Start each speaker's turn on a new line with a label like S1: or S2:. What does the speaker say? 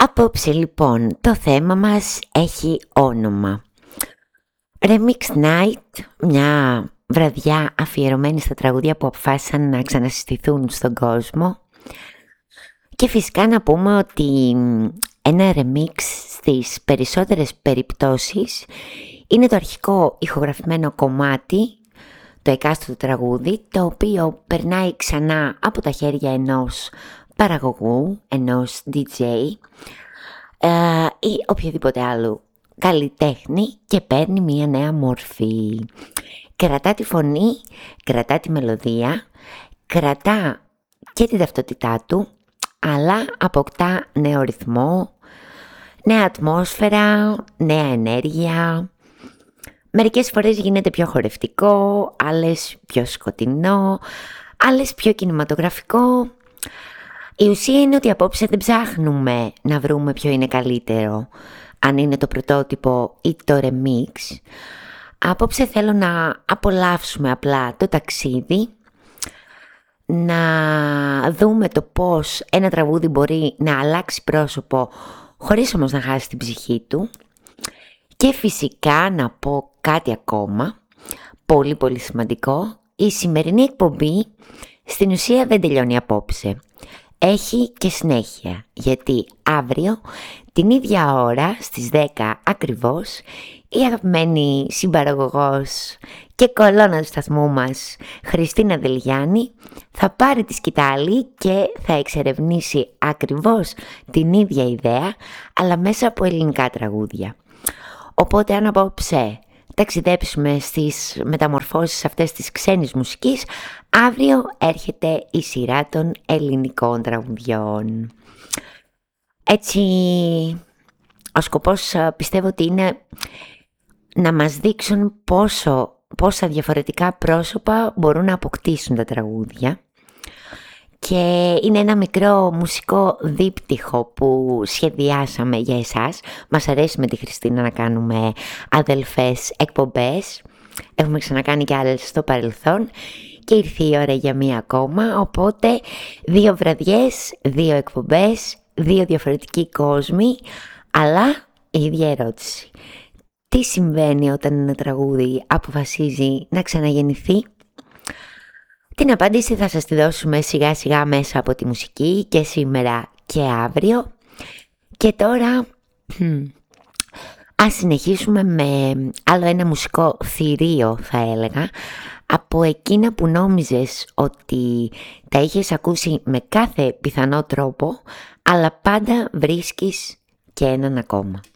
S1: Απόψε λοιπόν το θέμα μας έχει όνομα Remix Night, μια βραδιά αφιερωμένη στα τραγούδια που αποφάσισαν να ξανασυστηθούν στον κόσμο. Και φυσικά να πούμε ότι ένα remix στις περισσότερες περιπτώσεις είναι το αρχικό ηχογραφημένο κομμάτι, το εκάστοτε τραγούδι, το οποίο περνάει ξανά από τα χέρια ενός παραγωγού, ενός DJ ή οποιοδήποτε άλλου καλλιτέχνη και παίρνει μια νέα μορφή. Κρατά τη φωνή, κρατά τη μελωδία, κρατά και την ταυτότητά του, αλλά αποκτά νέο ρυθμό, νέα ατμόσφαιρα, νέα ενέργεια. Μερικές φορές γίνεται πιο χορευτικό, άλλες πιο σκοτεινό, άλλες πιο κινηματογραφικό. Η ουσία είναι ότι απόψε δεν ψάχνουμε να βρούμε ποιο είναι καλύτερο, αν είναι το πρωτότυπο ή το remix. Απόψε θέλω να απολαύσουμε απλά το ταξίδι, να δούμε το πώς ένα τραγούδι μπορεί να αλλάξει πρόσωπο χωρίς όμως να χάσει την ψυχή του. Και φυσικά να πω κάτι ακόμα, πολύ πολύ σημαντικό, η σημερινή εκπομπή στην ουσία δεν τελειώνει απόψε. Έχει και συνέχεια, γιατί αύριο την ίδια ώρα στις 10 ακριβώς η αγαπημένη συμπαραγωγός και κολόνα του σταθμού μας Χριστίνα Δελγιάννη θα πάρει τη σκητάλη και θα εξερευνήσει ακριβώς την ίδια ιδέα, αλλά μέσα από ελληνικά τραγούδια. Οπότε αν απόψε ταξιδέψουμε στις μεταμορφώσεις αυτές της ξένης μουσικής, αύριο έρχεται η σειρά των ελληνικών τραγουδιών. Έτσι, ο σκοπός πιστεύω ότι είναι να μας δείξουν πόσα διαφορετικά πρόσωπα μπορούν να αποκτήσουν τα τραγούδια. Και είναι ένα μικρό μουσικό δίπτυχο που σχεδιάσαμε για εσάς. Μας αρέσει με τη Χριστίνα να κάνουμε αδελφές εκπομπές. Έχουμε ξανακάνει και άλλες στο παρελθόν και ήρθε η ώρα για μία ακόμα. Οπότε 2 βραδιές, 2 εκπομπές, 2 διαφορετικοί κόσμοι, αλλά η ίδια ερώτηση. Τι συμβαίνει όταν ένα τραγούδι αποφασίζει να ξαναγεννηθεί? Την απάντηση θα σας τη δώσουμε σιγά σιγά μέσα από τη μουσική και σήμερα και αύριο. Και τώρα ας συνεχίσουμε με άλλο ένα μουσικό θηρίο, θα έλεγα, από εκείνα που νόμιζες ότι τα είχες ακούσει με κάθε πιθανό τρόπο, αλλά πάντα βρίσκεις και έναν ακόμα.